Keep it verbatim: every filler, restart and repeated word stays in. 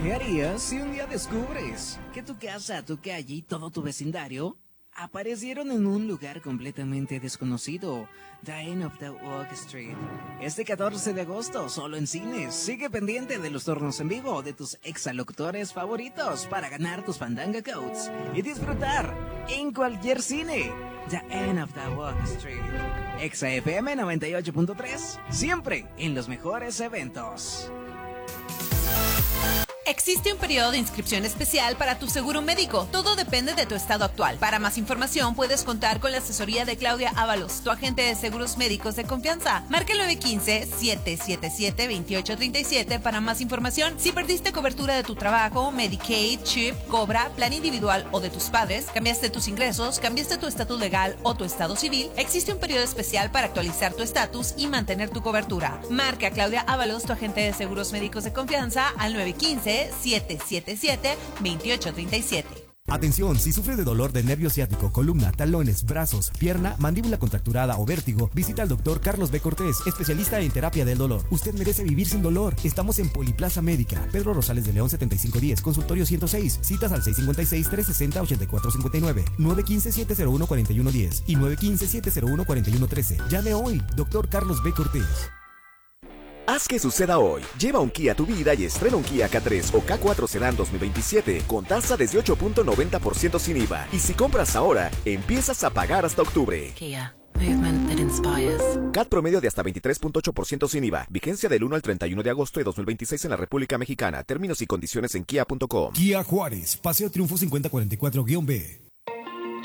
¿Qué harías si un día descubres que tu casa, tu calle y todo tu vecindario aparecieron en un lugar completamente desconocido? The End of the Walk Street. Este catorce de agosto, solo en cines. Sigue pendiente de los turnos en vivo de tus exalocutores favoritos para ganar tus Fandango Codes y disfrutar en cualquier cine. The End of the Walk Street. Exa F M noventa y ocho punto tres, siempre en los mejores eventos. Existe un periodo de inscripción especial para tu seguro médico. Todo depende de tu estado actual. Para más información puedes contar con la asesoría de Claudia Ábalos, tu agente de seguros médicos de confianza. Marca el nueve uno cinco, siete siete siete, dos ocho tres siete para más información. Si perdiste cobertura de tu trabajo, Medicaid, CHIP, Cobra, plan individual o de tus padres, cambiaste tus ingresos, cambiaste tu estatus legal o tu estado civil, existe un periodo especial para actualizar tu estatus y mantener tu cobertura. Marca a Claudia Ábalos, tu agente de seguros médicos de confianza, al nueve uno cinco, siete siete siete, dos ocho tres siete. Atención, si sufre de dolor de nervio ciático, columna, talones, brazos, pierna, mandíbula contracturada o vértigo, visita al doctor Carlos B. Cortés, especialista en terapia del dolor. Usted merece vivir sin dolor. Estamos en Poliplaza Médica, Pedro Rosales de León setenta y cinco diez, consultorio ciento seis, citas al seis cinco seis, tres seis cero, ocho cuatro cinco nueve, nueve uno cinco, siete cero uno, cuatro uno uno cero y nueve uno cinco, siete cero uno, cuatro uno uno tres. Llame hoy, doctor Carlos B. Cortés. Haz que suceda hoy. Lleva un Kia a tu vida y estrena un Kia K tres o K cuatro Sedan dos mil veintisiete con tasa desde ocho punto noventa por ciento sin I V A. Y si compras ahora, empiezas a pagar hasta octubre. Kia. Movement that inspires. C A T promedio de hasta veintitrés punto ocho por ciento sin I V A. Vigencia del uno al treinta y uno de agosto de dos mil veintiséis en la República Mexicana. Términos y condiciones en kia punto com. Kia Juárez, Paseo Triunfo cincuenta cuarenta y cuatro B.